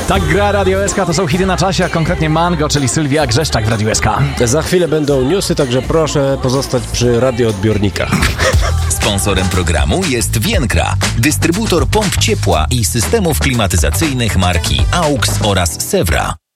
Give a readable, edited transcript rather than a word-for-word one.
Tak gra Radio SK, to są hity na czasie, a konkretnie Mango, czyli Sylwia Grzeszczak w Radio SK. Za chwilę będą newsy, także proszę pozostać przy radioodbiornikach. Sponsorem programu jest Vienkra, dystrybutor pomp ciepła i systemów klimatyzacyjnych marki AUX oraz Sewra.